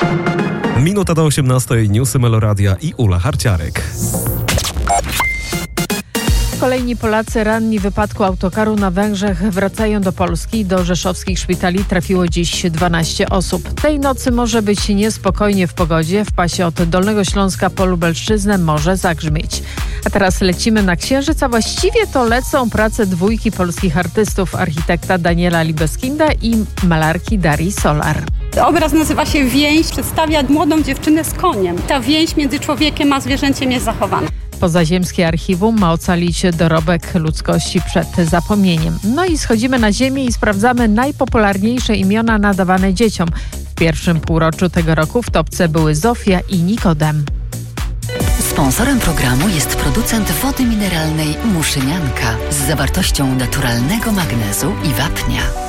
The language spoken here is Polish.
Minuta do 18:00, newsy Meloradia i Ula Harciarek. Kolejni Polacy ranni w wypadku autokaru na Węgrzech wracają do Polski. Do rzeszowskich szpitali trafiło dziś 12 osób. Tej nocy może być niespokojnie w pogodzie. W pasie od Dolnego Śląska po Lubelszczyznę może zagrzmieć. A teraz lecimy na Księżyc, a właściwie to lecą prace dwójki polskich artystów, architekta Daniela Libeskinda i malarki Darii Solar. Obraz nazywa się Więź, przedstawia młodą dziewczynę z koniem. Ta więź między człowiekiem a zwierzęciem jest zachowana. Pozaziemskie archiwum ma ocalić dorobek ludzkości przed zapomnieniem. No i schodzimy na ziemię i sprawdzamy najpopularniejsze imiona nadawane dzieciom. W pierwszym półroczu tego roku w topce były Zofia i Nikodem. Sponsorem programu jest producent wody mineralnej Muszynianka z zawartością naturalnego magnezu i wapnia.